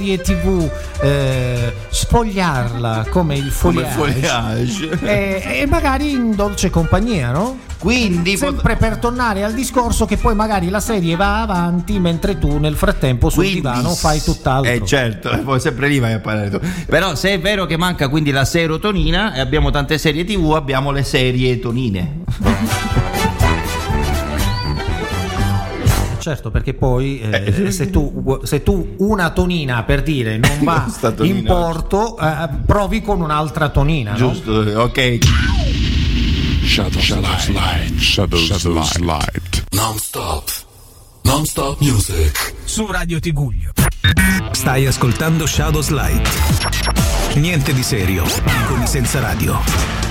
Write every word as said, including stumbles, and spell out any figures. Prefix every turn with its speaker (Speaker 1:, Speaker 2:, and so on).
Speaker 1: tivù, eh, sfogliarla come il foliage,
Speaker 2: come il foliage.
Speaker 1: E, e magari in dolce compagnia, no?
Speaker 2: Quindi
Speaker 1: sempre pot- per tornare al discorso che poi magari la serie va avanti mentre tu nel frattempo sul
Speaker 2: quindi,
Speaker 1: divano fai tutt'altro.
Speaker 2: Eh certo, poi sempre lì vai a parlare tu. Però se è vero che manca quindi la serotonina e abbiamo tante serie tivù, abbiamo le serie tonine.
Speaker 1: Certo, perché poi eh, se, tu, se tu una tonina, per dire, non va in porto, eh, provi con un'altra tonina,
Speaker 2: giusto,
Speaker 1: no?
Speaker 2: Ok.
Speaker 3: Shadows, Shadows Light, Shadows, Shadows Light,
Speaker 4: non stop, non stop music
Speaker 5: su Radio Tiguglio.
Speaker 6: Stai ascoltando Shadows Light. Niente di serio, con i senza radio.